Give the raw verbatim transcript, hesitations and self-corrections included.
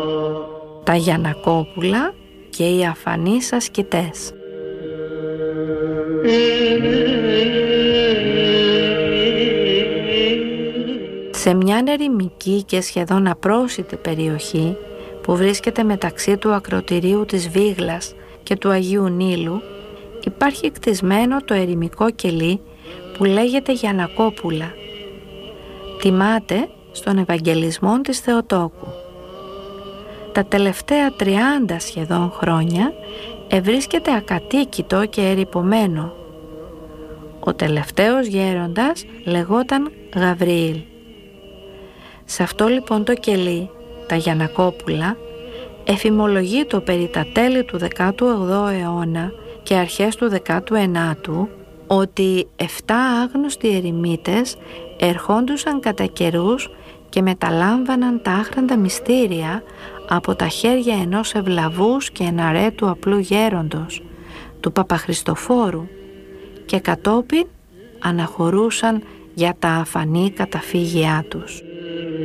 Τα Γιαννακόπουλα και οι αφανείς ασκητές. Σε μια ερημική και σχεδόν απρόσιτη περιοχή που βρίσκεται μεταξύ του ακροτηρίου της Βίγλας και του Αγίου Νείλου, υπάρχει κτισμένο το ερημικό κελί που λέγεται Γιαννακόπουλα. Τιμάται στον Ευαγγελισμό της Θεοτόκου. Τα τελευταία τριάντα σχεδόν χρόνια ευρίσκεται ακατοίκητο και ερειπωμένο. Ο τελευταίος γέροντας λεγόταν Γαβριήλ. Σε αυτό λοιπόν το κελί, τα Γιαννακόπουλα, εφημολογείται περί τα τέλη του δέκατου όγδοου αιώνα και αρχές του δέκατου ενάτου ότι εφτά άγνωστοι ερημίτες ερχόντουσαν κατά καιρούς και μεταλάμβαναν τα άχραντα μυστήρια από τα χέρια ενός ευλαβούς και εναρέτου απλού γέροντος, του Παπαχριστοφόρου, και κατόπιν αναχωρούσαν για τα αφανή καταφύγια τους.